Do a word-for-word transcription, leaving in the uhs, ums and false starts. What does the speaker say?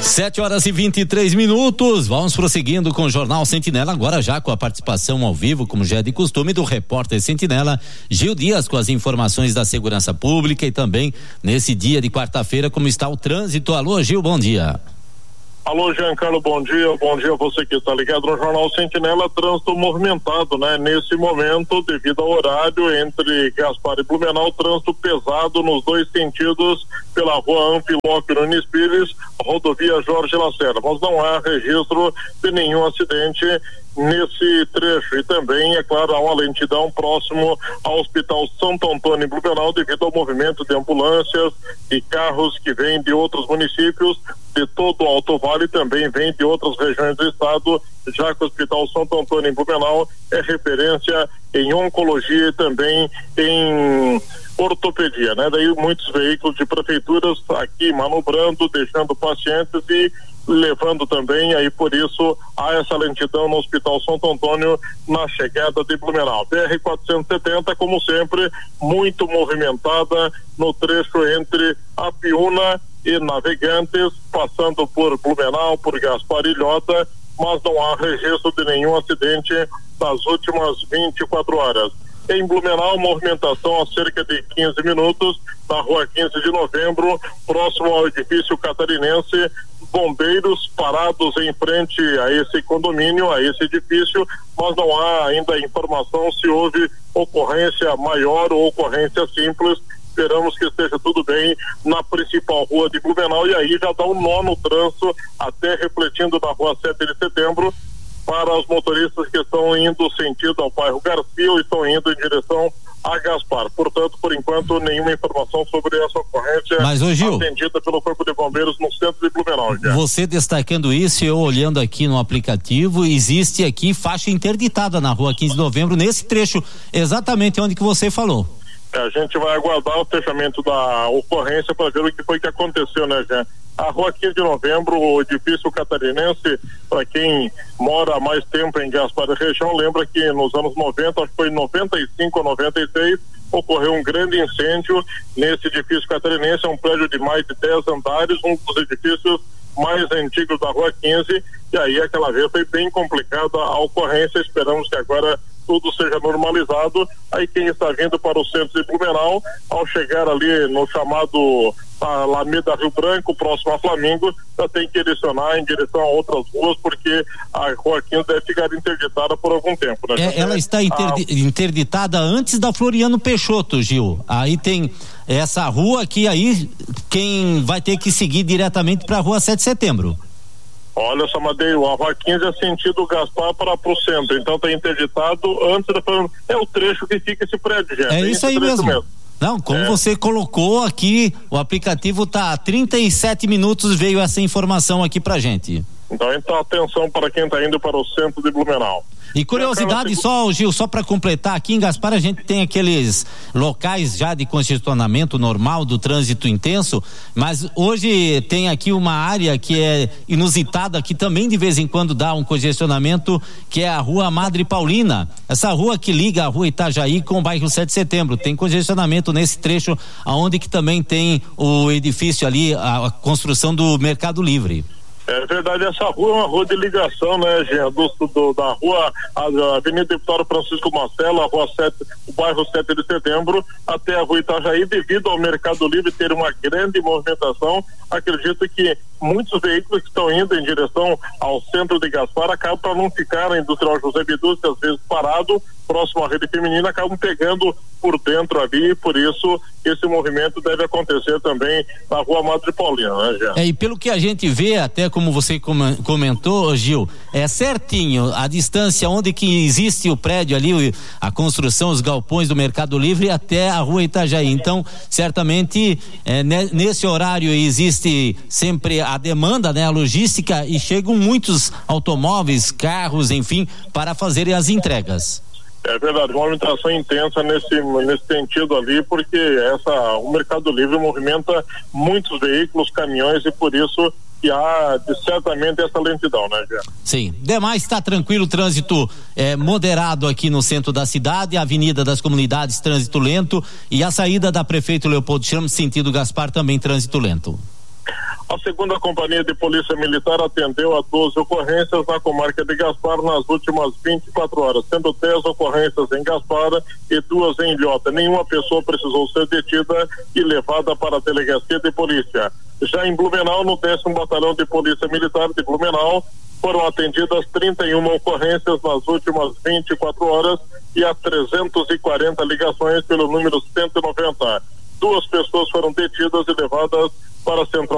Sete horas e vinte e três minutos, vamos prosseguindo com o Jornal Sentinela, agora já com a participação ao vivo, como já é de costume, do repórter Sentinela, Gil Dias, com as informações da segurança pública e também nesse dia de quarta-feira, como está o trânsito. Alô, Gil, bom dia. Alô, Giancarlo, bom dia, bom dia a você que está ligado no Jornal Sentinela. Trânsito movimentado, né? Nesse momento, devido ao horário entre Gaspar e Blumenau, trânsito pesado nos dois sentidos pela rua Anfilóquio Nunes Pires, rodovia Jorge Lacerda, mas não há registro de nenhum acidente nesse trecho e também, é claro, há uma lentidão próximo ao Hospital Santo Antônio em Blumenau devido ao movimento de ambulâncias e carros que vêm de outros municípios, de todo o Alto Vale, também vêm de outras regiões do estado, já que o Hospital Santo Antônio em Blumenau é referência em oncologia e também em ortopedia, né? Daí muitos veículos de prefeituras aqui manobrando, deixando pacientes e levando também, aí por isso há essa lentidão no Hospital Santo Antônio na chegada de Blumenau. B R quatrocentos e setenta, como sempre, muito movimentada no trecho entre Apiúna e Navegantes, passando por Blumenau, por Gaspar e Ilhota, mas não há registro de nenhum acidente nas últimas vinte e quatro horas. Em Blumenau, movimentação há cerca de quinze minutos, na rua quinze de novembro, próximo ao edifício catarinense, bombeiros parados em frente a esse condomínio, a esse edifício, mas não há ainda informação se houve ocorrência maior ou ocorrência simples. Esperamos que esteja tudo bem na principal rua de Blumenau e aí já dá um nó no trânsito, até refletindo na rua sete de setembro, para os motoristas que estão indo sentido ao bairro Garcia ou estão indo em direção a Gaspar. Portanto, por enquanto, nenhuma informação sobre essa ocorrência. Mas, ô, Gil, atendida pelo Corpo de Bombeiros no centro de Blumenau. Já. Você destacando isso, eu olhando aqui no aplicativo, existe aqui faixa interditada na rua quinze de novembro, nesse trecho, exatamente onde que você falou. A gente vai aguardar o fechamento da ocorrência para ver o que foi que aconteceu, né, Jean? A rua quinze de novembro, o edifício catarinense, para quem mora há mais tempo em Gaspar e região, lembra que nos anos noventa, acho que foi em noventa e cinco ou noventa e seis, ocorreu um grande incêndio nesse edifício catarinense, é um prédio de mais de dez andares, um dos edifícios mais antigos da rua quinze, e aí aquela vez foi bem complicada a ocorrência. Esperamos que agora tudo seja normalizado. Aí quem está vindo para o centro de Blumenau, ao chegar ali no chamado Alameda Rio Branco, próximo a Flamingo, já tem que direcionar em direção a outras ruas, porque a rua quinze deve ficar interditada por algum tempo, né? É, ela está interdi- a... interditada antes da Floriano Peixoto, Gil. Aí tem essa rua que aí quem vai ter que seguir diretamente para a rua sete de setembro. Olha só, Madeiro, a rua quinze é sentido Gaspar para o centro, então está interditado antes da... É o trecho que fica esse prédio, gente. É isso aí mesmo. mesmo. Não, como é. Você colocou aqui, o aplicativo tá há trinta e sete minutos, veio essa informação aqui pra gente. Então, então atenção para quem está indo para o centro de Blumenau. E curiosidade só, Gil, só para completar, aqui em Gaspar a gente tem aqueles locais já de congestionamento normal do trânsito intenso, mas hoje tem aqui uma área que é inusitada, que também de vez em quando dá um congestionamento, que é a rua Madre Paulina, essa rua que liga a rua Itajaí com o bairro sete de setembro, tem congestionamento nesse trecho, aonde que também tem o edifício ali, a, a construção do Mercado Livre. É verdade, essa rua é uma rua de ligação, né, Jean, do, do, da rua, a Avenida Deputado Francisco Marcelo, a rua sete, o bairro sete de setembro, até a rua Itajaí, devido ao Mercado Livre ter uma grande movimentação. Acredito que muitos veículos que estão indo em direção ao centro de Gaspar acabam, para não ficar na Industrial José Bidu, às vezes parado, próximo à rede feminina, acabam pegando por dentro ali, por isso esse movimento deve acontecer também na rua Madre Paulina, né, Jean? É, e pelo que a gente vê, até como você comentou, Gil, é certinho a distância onde que existe o prédio ali, a construção, os galpões do Mercado Livre até a rua Itajaí. Então, certamente, é, nesse horário existe sempre a demanda, né, a logística, e chegam muitos automóveis, carros, enfim, para fazerem as entregas. É verdade, uma movimentação intensa nesse, nesse sentido ali, porque essa, o Mercado Livre movimenta muitos veículos, caminhões, e por isso que há de, certamente essa lentidão, né, Jean? Sim, demais está tranquilo, trânsito é, moderado aqui no centro da cidade, a Avenida das Comunidades, trânsito lento, e a saída da Prefeito Leopoldo Chames, sentido Gaspar, também trânsito lento. A segunda companhia de polícia militar atendeu a doze ocorrências na comarca de Gaspar nas últimas vinte e quatro horas, sendo dez ocorrências em Gaspar e duas em Ilhota. Nenhuma pessoa precisou ser detida e levada para a delegacia de polícia. Já em Blumenau, no décimo Batalhão de Polícia Militar de Blumenau, foram atendidas trinta e uma ocorrências nas últimas vinte e quatro horas e há trezentas e quarenta ligações pelo número cento e noventa. Duas pessoas foram detidas e levadas para a central